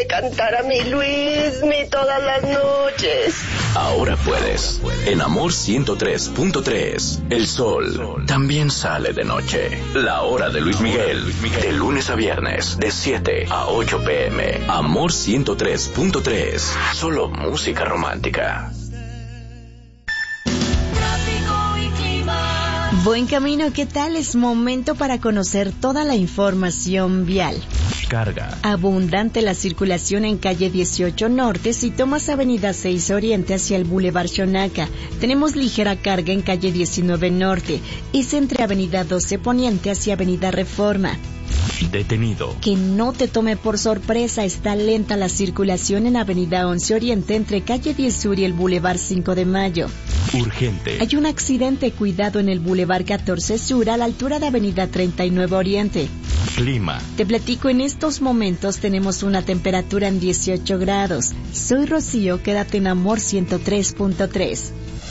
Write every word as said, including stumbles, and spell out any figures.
me cantara mi Luismi todas las noches. Ahora puedes. En Amor ciento tres punto tres, el sol también sale de noche. La hora de Luis Miguel, de lunes a viernes, de siete a ocho pm. Amor ciento tres punto tres, solo música romántica. Buen camino, ¿qué tal? Es momento para conocer toda la información vial. Carga. Abundante la circulación en calle dieciocho Norte si tomas avenida seis Oriente hacia el Boulevard Xonaca. Tenemos ligera carga en calle diecinueve Norte. Es entre avenida doce Poniente hacia avenida Reforma. Detenido. Que no te tome por sorpresa, está lenta la circulación en avenida once Oriente entre calle diez Sur y el Boulevard cinco de Mayo. Urgente. Hay un accidente, cuidado en el Boulevard catorce Sur a la altura de avenida treinta y nueve Oriente. Clima. Te platico, en estos momentos tenemos una temperatura en dieciocho grados. Soy Rocío, quédate en Amor ciento tres punto tres.